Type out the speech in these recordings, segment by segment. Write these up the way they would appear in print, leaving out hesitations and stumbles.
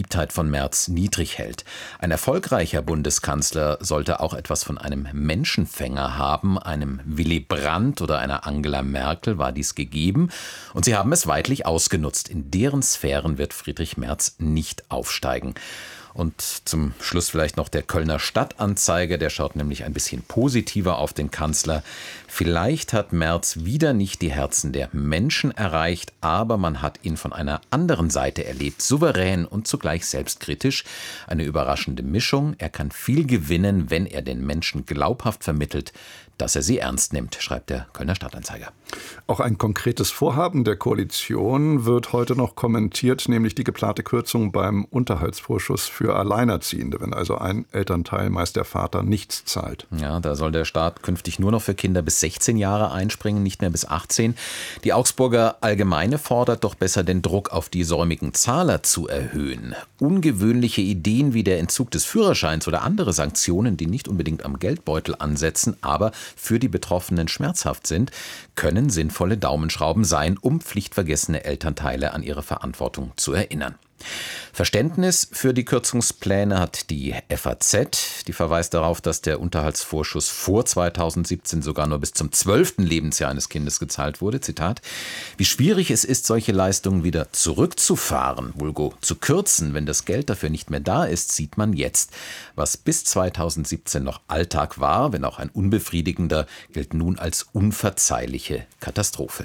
Beliebtheit von Merz niedrig hält. Ein erfolgreicher Bundeskanzler sollte auch etwas von einem Menschenfänger haben. Einem Willy Brandt oder einer Angela Merkel war dies gegeben. Und sie haben es weidlich ausgenutzt. In deren Sphären wird Friedrich Merz nicht aufsteigen. Und zum Schluss vielleicht noch der Kölner Stadtanzeiger, der schaut nämlich ein bisschen positiver auf den Kanzler. Vielleicht hat Merz wieder nicht die Herzen der Menschen erreicht, aber man hat ihn von einer anderen Seite erlebt, souverän und zugleich selbstkritisch. Eine überraschende Mischung. Er kann viel gewinnen, wenn er den Menschen glaubhaft vermittelt, dass er sie ernst nimmt, schreibt der Kölner Stadtanzeiger. Auch ein konkretes Vorhaben der Koalition wird heute noch kommentiert, nämlich die geplante Kürzung beim Unterhaltsvorschuss für Alleinerziehende, wenn also ein Elternteil, meist der Vater, nichts zahlt. Ja, da soll der Staat künftig nur noch für Kinder bis 16 Jahre einspringen, nicht mehr bis 18. Die Augsburger Allgemeine fordert doch besser, den Druck auf die säumigen Zahler zu erhöhen. Ungewöhnliche Ideen wie der Entzug des Führerscheins oder andere Sanktionen, die nicht unbedingt am Geldbeutel ansetzen, aber für die Betroffenen schmerzhaft sind, können sinnvolle Daumenschrauben sein, um pflichtvergessene Elternteile an ihre Verantwortung zu erinnern. Verständnis für die Kürzungspläne hat die FAZ. Die verweist darauf, dass der Unterhaltsvorschuss vor 2017 sogar nur bis zum 12. Lebensjahr eines Kindes gezahlt wurde. Zitat: Wie schwierig es ist, solche Leistungen wieder zurückzufahren, vulgo zu kürzen, wenn das Geld dafür nicht mehr da ist, sieht man jetzt. Was bis 2017 noch Alltag war, wenn auch ein unbefriedigender, gilt nun als unverzeihliche Katastrophe.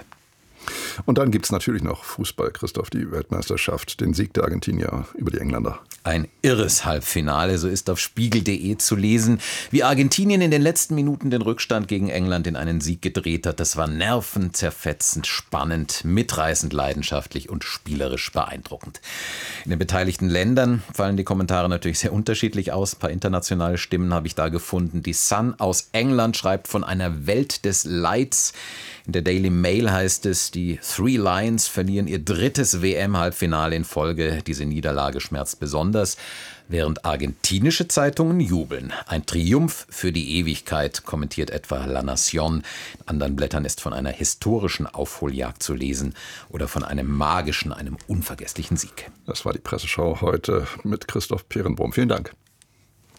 Und dann gibt es natürlich noch Fußball, Christoph, die Weltmeisterschaft, den Sieg der Argentinier über die Engländer. Ein irres Halbfinale, so ist auf spiegel.de zu lesen, wie Argentinien in den letzten Minuten den Rückstand gegen England in einen Sieg gedreht hat. Das war nervenzerfetzend, spannend, mitreißend, leidenschaftlich und spielerisch beeindruckend. In den beteiligten Ländern fallen die Kommentare natürlich sehr unterschiedlich aus. Ein paar internationale Stimmen habe ich da gefunden. Die Sun aus England schreibt von einer Welt des Leids. In der Daily Mail heißt es, die Three Lions verlieren ihr 3. WM-Halbfinale in Folge. Diese Niederlage schmerzt besonders, während argentinische Zeitungen jubeln. Ein Triumph für die Ewigkeit, kommentiert etwa La Nación. In anderen Blättern ist von einer historischen Aufholjagd zu lesen oder von einem magischen, einem unvergesslichen Sieg. Das war die Presseschau heute mit Christoph Peerenbohm. Vielen Dank.